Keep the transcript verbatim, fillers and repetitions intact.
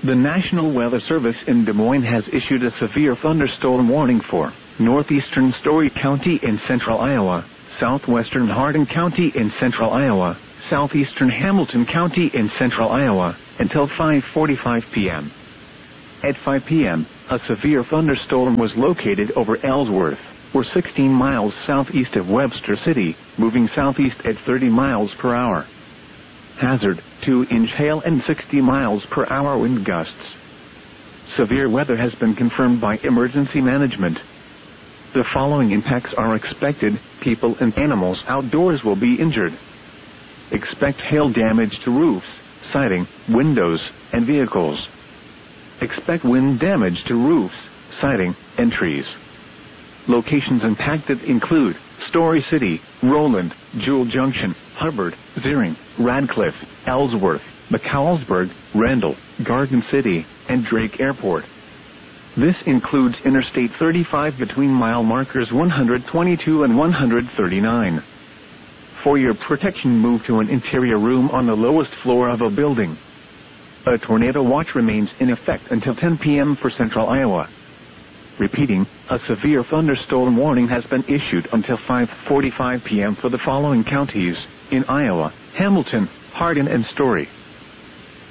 The National Weather Service in Des Moines has issued a severe thunderstorm warning for northeastern Story County in central Iowa, southwestern Hardin County in central Iowa, southeastern Hamilton County in central Iowa, until five forty-five p m At five p m, a severe thunderstorm was located over Ellsworth, or sixteen miles southeast of Webster City, moving southeast at thirty miles per hour. Hazard, two inch hail and sixty miles per hour wind gusts. Severe weather has been confirmed by emergency management. The following impacts are expected: people and animals outdoors will be injured. Expect hail damage to roofs, siding, windows, and vehicles. Expect wind damage to roofs, siding, and trees. Locations impacted include Story City, Roland, Jewel Junction, Hubbard, Ziering, Radcliffe, Ellsworth, McCallsburg, Randall, Garden City, and Drake Airport. This includes Interstate thirty-five between mile markers one hundred twenty-two and one hundred thirty-nine. For your protection, move to an interior room on the lowest floor of a building. A tornado watch remains in effect until ten p m for central Iowa. Repeating, a severe thunderstorm warning has been issued until five forty-five p m for the following counties in Iowa: Hamilton, Hardin, and Story.